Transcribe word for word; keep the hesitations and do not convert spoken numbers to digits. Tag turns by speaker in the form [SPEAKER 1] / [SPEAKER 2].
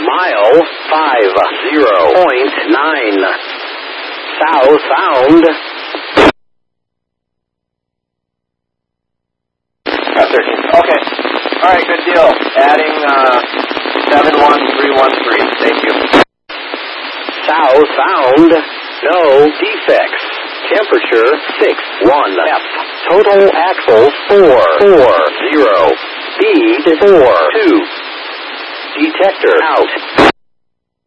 [SPEAKER 1] Mile five zero point nine. Southbound.
[SPEAKER 2] Uh, thirteen. Okay. All right, good deal. Adding uh, seven one three one three. Thank you.
[SPEAKER 1] Southbound. No defects. Temperature six one. F. Total axles four four zero. Speed four two. Detector out.